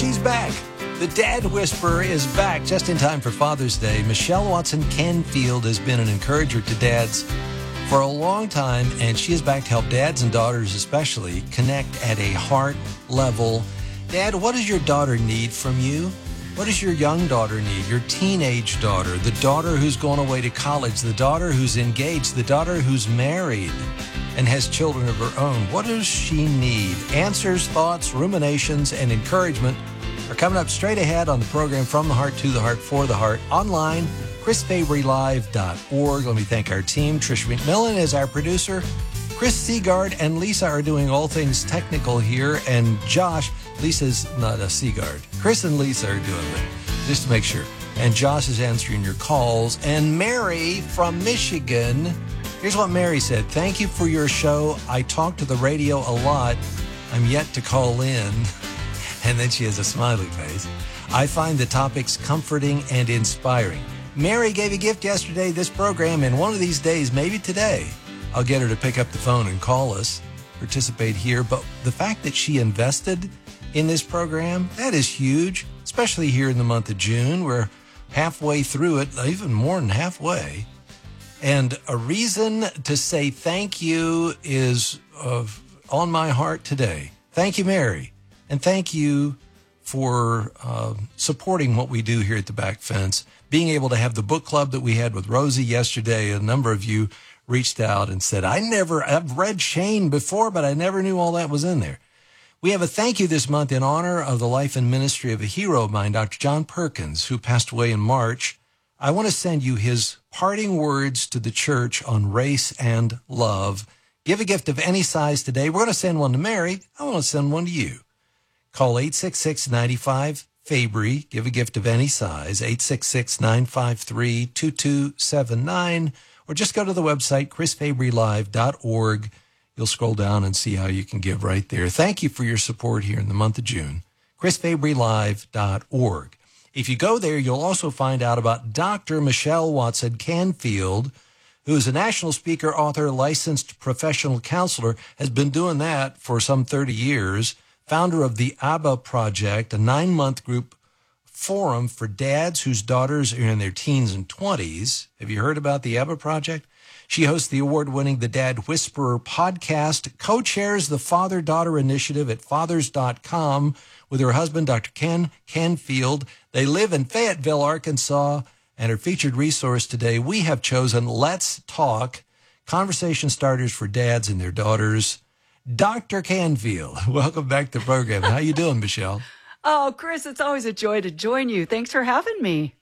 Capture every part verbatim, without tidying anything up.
she's back. The Dad Whisperer is back just in time for Father's Day. Michelle Watson Canfield has been an encourager to dads for a long time, and she is back to help dads and daughters especially connect at a heart level. Dad, what does your daughter need from you? What does your young daughter need? Your teenage daughter, the daughter who's going away to college, the daughter who's engaged, the daughter who's married and has children of her own. What does she need? Answers, thoughts, ruminations, and encouragement are coming up straight ahead on the program From the Heart to the Heart for the Heart. Online, chris fabry live dot org. Let me thank our team. Trish McMillan is our producer. Chris Seagard and Lisa are doing all things technical here. And Josh, Lisa's not a Seagard. Chris and Lisa are doing it, just to make sure. And Josh is answering your calls. And Mary from Michigan, here's what Mary said. Thank you for your show. I talk to the radio a lot. I'm yet to call in. And then she has a smiley face. I find the topics comforting and inspiring. Mary gave a gift yesterday, this program, and one of these days, maybe today, I'll get her to pick up the phone and call us, participate here. But the fact that she invested in this program, that is huge, especially here in the month of June. We're halfway through it, even more than halfway. And a reason to say thank you is uh, on my heart today. Thank you, Mary. And thank you for uh, supporting what we do here at the Back Fence. Being able to have the book club that we had with Rosie yesterday, a number of you reached out and said, I never, I've read Shane before, but I never knew all that was in there. We have a thank you this month in honor of the life and ministry of a hero of mine, Doctor John Perkins, who passed away in March. I want to send you his parting words to the church on race and love. Give a gift of any size today. We're going to send one to Mary. I want to send one to you. Call eight six six, nine five, Fabry. Give a gift of any size, eight six six, nine five three, two two seven nine, or just go to the website, chris fabry live dot org. You'll scroll down and see how you can give right there. Thank you for your support here in the month of June, chris fabry live dot org. If you go there, you'll also find out about Doctor Michelle Watson Canfield, who is a national speaker, author, licensed professional counselor, has been doing that for some thirty years. Founder of the ABBA Project, a nine-month group forum for dads whose daughters are in their teens and twenties. Have you heard about the ABBA Project? She hosts the award-winning The Dad Whisperer podcast, co-chairs the Father-Daughter Initiative at fathers dot com with her husband, Doctor Ken Canfield. They live in Fayetteville, Arkansas, and her featured resource today, we have chosen Let's Talk, conversation starters for dads and their daughters. Doctor Canfield, welcome back to the program. How you doing, Michelle? Oh, Chris, it's always a joy to join you. Thanks for having me.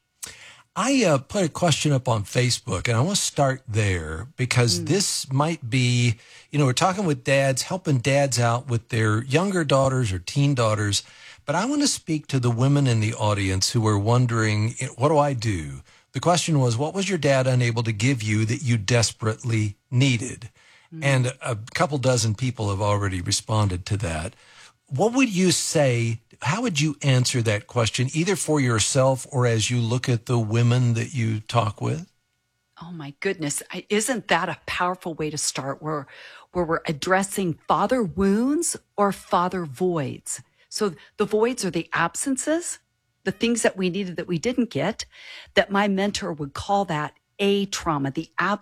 I uh, put a question up on Facebook, and I want to start there because mm. this might be, you know, we're talking with dads, helping dads out with their younger daughters or teen daughters, but I want to speak to the women in the audience who are wondering, what do I do? The question was, what was your dad unable to give you that you desperately needed? And a couple dozen people have already responded to that. What would you say, how would you answer that question, either for yourself or as you look at the women that you talk with? Oh, my goodness. Isn't that a powerful way to start where, where we're addressing father wounds or father voids? So the voids are the absences, the things that we needed that we didn't get, that my mentor would call that a trauma, the